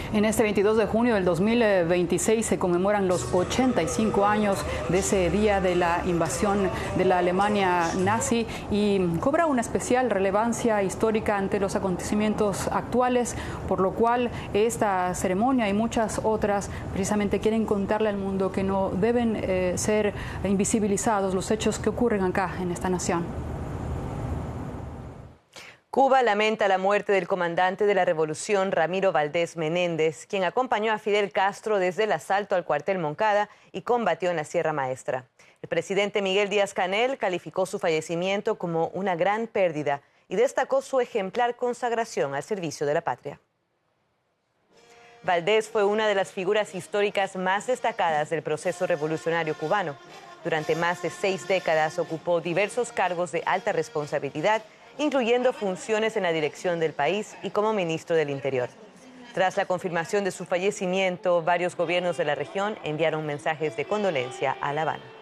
En este 22 de junio del 2026 se conmemoran los 85 años de ese día de la invasión de la Alemania nazi y cobra una especial relevancia histórica ante los acontecimientos actuales, por lo cual esta ceremonia y muchas otras precisamente quieren contarle al mundo que no deben ser invisibilizados los hechos que ocurren acá en esta nación. Cuba lamenta la muerte del comandante de la revolución, Ramiro Valdés Menéndez, quien acompañó a Fidel Castro desde el asalto al cuartel Moncada y combatió en la Sierra Maestra. El presidente Miguel Díaz-Canel calificó su fallecimiento como una gran pérdida y destacó su ejemplar consagración al servicio de la patria. Valdés fue una de las figuras históricas más destacadas del proceso revolucionario cubano. Durante más de 6 décadas ocupó diversos cargos de alta responsabilidad, incluyendo funciones en la dirección del país y como ministro del Interior. Tras la confirmación de su fallecimiento, varios gobiernos de la región enviaron mensajes de condolencia a La Habana.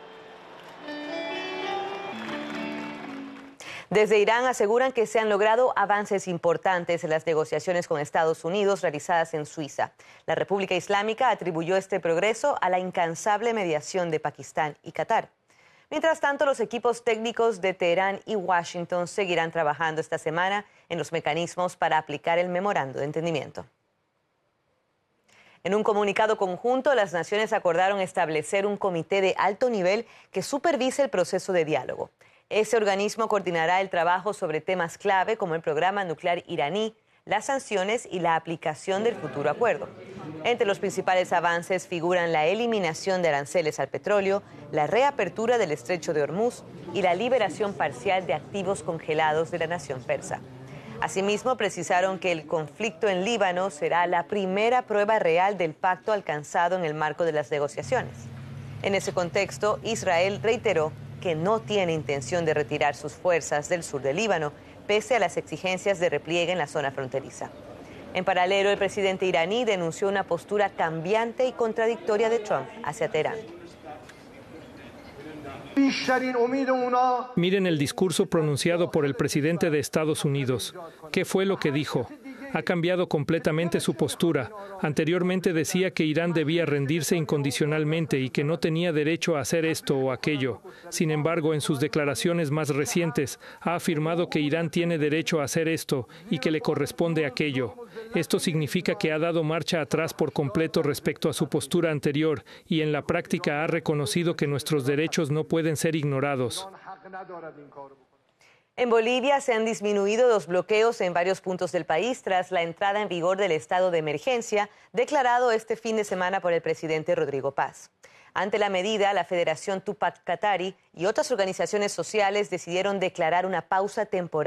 Desde Irán aseguran que se han logrado avances importantes en las negociaciones con Estados Unidos realizadas en Suiza. La República Islámica atribuyó este progreso a la incansable mediación de Pakistán y Qatar. Mientras tanto, los equipos técnicos de Teherán y Washington seguirán trabajando esta semana en los mecanismos para aplicar el memorando de entendimiento. En un comunicado conjunto, las naciones acordaron establecer un comité de alto nivel que supervise el proceso de diálogo. Ese organismo coordinará el trabajo sobre temas clave como el programa nuclear iraní, las sanciones y la aplicación del futuro acuerdo. Entre los principales avances figuran la eliminación de aranceles al petróleo, la reapertura del estrecho de Hormuz y la liberación parcial de activos congelados de la nación persa. Asimismo, precisaron que el conflicto en Líbano será la primera prueba real del pacto alcanzado en el marco de las negociaciones. En ese contexto, Israel reiteró que no tiene intención de retirar sus fuerzas del sur del Líbano, pese a las exigencias de repliegue en la zona fronteriza. En paralelo, el presidente iraní denunció una postura cambiante y contradictoria de Trump hacia Teherán. Miren el discurso pronunciado por el presidente de Estados Unidos. ¿Qué fue lo que dijo? Ha cambiado completamente su postura. Anteriormente decía que Irán debía rendirse incondicionalmente y que no tenía derecho a hacer esto o aquello. Sin embargo, en sus declaraciones más recientes, ha afirmado que Irán tiene derecho a hacer esto y que le corresponde aquello. Esto significa que ha dado marcha atrás por completo respecto a su postura anterior y en la práctica ha reconocido que nuestros derechos no pueden ser ignorados. En Bolivia se han disminuido los bloqueos en varios puntos del país tras la entrada en vigor del estado de emergencia declarado este fin de semana por el presidente Rodrigo Paz. Ante la medida, la Federación Tupac Katari y otras organizaciones sociales decidieron declarar una pausa temporal